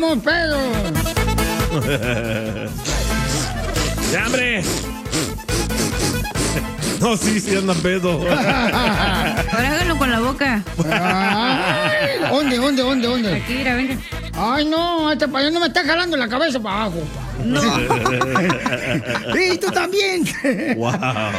andamos pedos. ¡Ya, hombre! No, sí andan pedo. Ahora háganlo con la boca. Ay, ¿dónde? Aquí, mira, venga. Ay, no, este payaso no me está jalando la cabeza para abajo. No. ¡Sí, tú también! ¡Wow!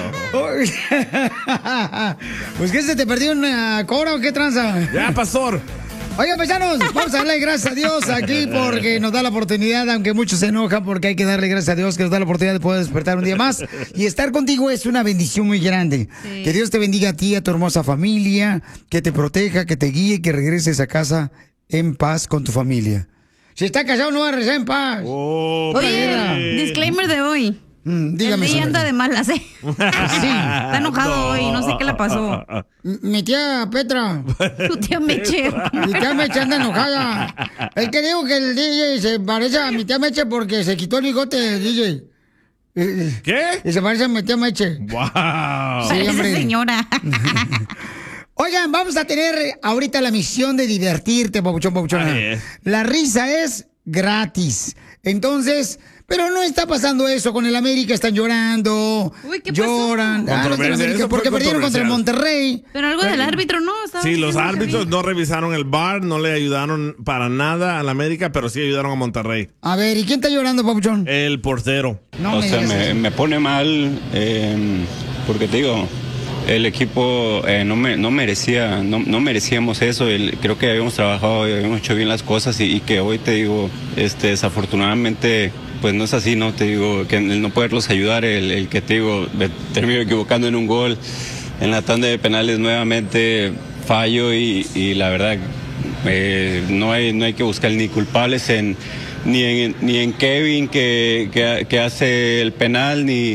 Pues, ¿qué se te perdió una cora o qué tranza? ¡Ya, pastor! Oigan, paisanos, vamos a darle gracias a Dios aquí porque nos da la oportunidad, aunque muchos se enojan, porque hay que darle gracias a Dios que nos da la oportunidad de poder despertar un día más. Y estar contigo es una bendición muy grande. Sí. Que Dios te bendiga a ti, a tu hermosa familia, que te proteja, que te guíe y que regreses a casa en paz con tu familia. Si está casado, no va a regresar en paz. Oh, Oye, disclaimer de hoy. Dígame. El día anda de malas, ¿eh? Sí. Está enojado hoy, no sé qué le pasó. Mi tía Petra. Tu tía Meche. Mi tía Meche anda enojada. Es que digo que el DJ se parece a mi tía Meche porque se quitó el bigote, DJ. ¿Qué? Y se parece a mi tía Meche. ¡Wow! Sí, Parece hombre. señora. Oigan, vamos a tener ahorita la misión de divertirte, papuchón. La risa es gratis. Entonces, pero no está pasando eso con el América, están llorando. Uy, ¿qué pasó? Lloran. Los del Controversia, América, eso fue porque perdieron contra el Monterrey. Pero algo del árbitro, ¿no? Estaba Sí, los diciendo que árbitros vi. no revisaron el VAR, no le ayudaron para nada al América, pero sí ayudaron a Monterrey. A ver, ¿y quién está llorando, papuchón? El portero. No O me sea, digas eso. me pone mal porque te digo, el equipo no merecíamos eso. Creo que habíamos trabajado y habíamos hecho bien las cosas y que hoy te digo, desafortunadamente, pues no es así, ¿no? Te digo, que el no poderlos ayudar, el que te digo, me termino equivocando en un gol, en la tanda de penales nuevamente fallo y la verdad no hay que buscar ni culpables ni en Kevin que hace el penal ni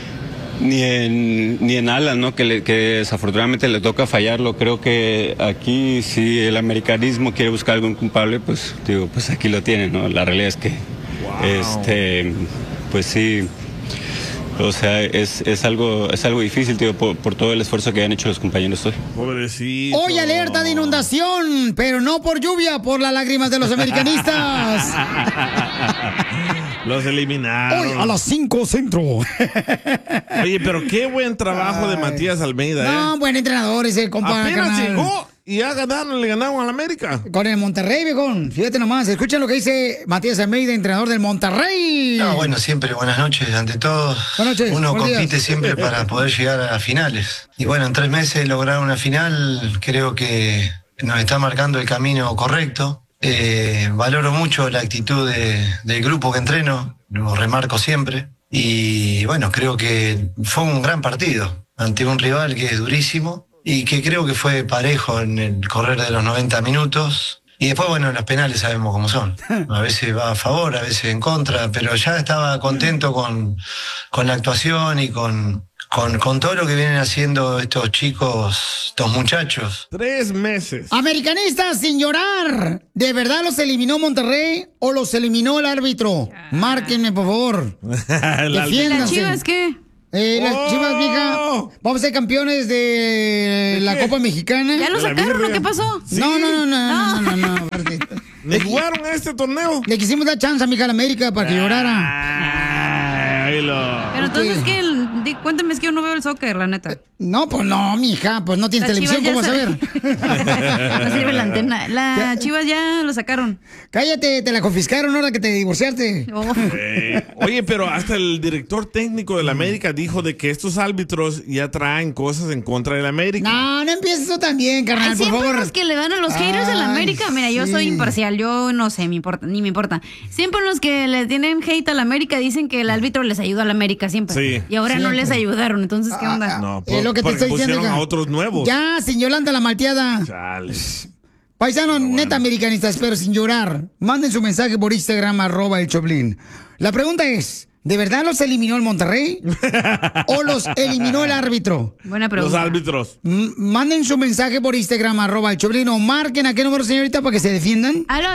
en Alan, ¿no? Que desafortunadamente le toca fallarlo. Creo que aquí si el americanismo quiere buscar algún culpable, pues digo, pues aquí lo tiene, ¿no? La realidad es que pues sí, o sea, es algo difícil, tío, por todo el esfuerzo que han hecho los compañeros hoy. Pobrecito. Hoy alerta de inundación, pero no por lluvia, por las lágrimas de los americanistas. Los eliminaron. Hoy a las 5 centro. Oye, pero qué buen trabajo de Matías Almeida, No, buen entrenador ese compa. Apenas carnal. llegó y ya le ganaron al América. Con el Monterrey, viejón. Fíjate nomás, escuchen lo que dice Matías Almeida, entrenador del Monterrey. No, bueno, siempre buenas noches ante todos. Buenas noches, Uno buenos compite días. siempre para poder llegar a las finales. Y bueno, en 3 meses lograr una final creo que nos está marcando el camino correcto. Valoro mucho la actitud del grupo que entreno, lo remarco siempre. Y bueno, creo que fue un gran partido ante un rival que es durísimo y que creo que fue parejo en el correr de los 90 minutos. Y después, bueno, los penales sabemos cómo son. A veces va a favor, a veces en contra, pero ya estaba contento con la actuación y con todo lo que vienen haciendo estos chicos, estos muchachos. 3 meses. Americanistas, sin llorar. ¿De verdad los eliminó Monterrey o los eliminó el árbitro? Márquenme, por favor. ¿Las Defiéndanse. Chivas qué? Las Chivas, mija, vamos a ser campeones de la Copa Mexicana. ¿Ya lo sacaron o qué pasó? Sí. No. ¿Le jugaron este torneo? Le quisimos dar chance a mi hija América para que llorara. Pero entonces, ¿qué? Cuéntame, es que yo no veo el soccer, la neta. No, pues no, mija, pues no tienes Las televisión, ¿cómo Chivas vas a ya ver? No sirve la antena. Las Chivas ya lo sacaron. Cállate, te la confiscaron ahora que te divorciaste. Oye, pero hasta el director técnico de la América dijo de que estos árbitros ya traen cosas en contra de la América. No empieces eso también, carnal, Ay, por siempre favor. los que le dan a los haters de la América. Mira, yo soy sí. imparcial, yo no sé, ni me importa. Siempre los que le tienen hate a la América dicen que el árbitro les ayuda a la América siempre. Sí. Y ahora no Siempre. les ayudaron, entonces, ¿qué onda? No, Es lo que te porque estoy diciendo. pusieron hija. a otros nuevos. Ya, sin Yolanda la malteada. Chale. Paisanos, neta americanistas, pero sin llorar. Manden su mensaje por Instagram, @el Choplin. La pregunta es, ¿de verdad los eliminó el Monterrey? ¿O los eliminó el árbitro? Buena pregunta. Los árbitros. Manden su mensaje por Instagram, @el Choplin, o marquen a qué número, señorita, para que se defiendan. Al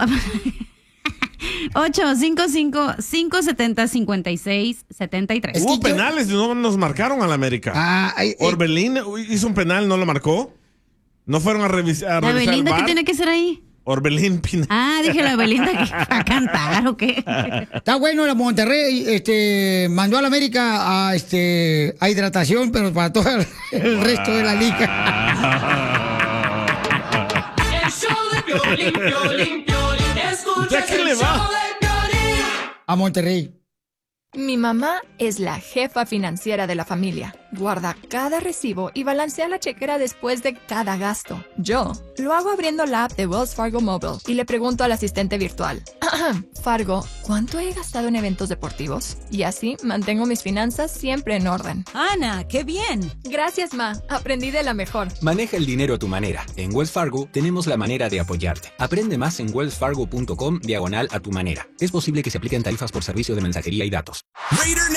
855-570-5673. Hubo penales y no nos marcaron a la América. Orbelín hizo un penal, ¿no lo marcó? ¿No fueron a revisar ¿La el Belinda qué VAR? tiene que ser ahí? Orbelín Pineda. Ah, dije la Belinda que a cantar o qué. Está bueno, la Monterrey mandó a la América a hidratación, pero para todo el resto de la liga. El show de Piolín, Piolín, Piolín. ¿Ya quién le va? A Monterrey. Mi mamá es la jefa financiera de la familia. Guarda cada recibo y balancea la chequera después de cada gasto. Yo lo hago abriendo la app de Wells Fargo Mobile y le pregunto al asistente virtual. Fargo, ¿cuánto he gastado en eventos deportivos? Y así mantengo mis finanzas siempre en orden. Ana, ¡qué bien! Gracias, Ma. Aprendí de la mejor. Maneja el dinero a tu manera. En Wells Fargo tenemos la manera de apoyarte. Aprende más en wellsfargo.com/a tu manera. Es posible que se apliquen tarifas por servicio de mensajería y datos.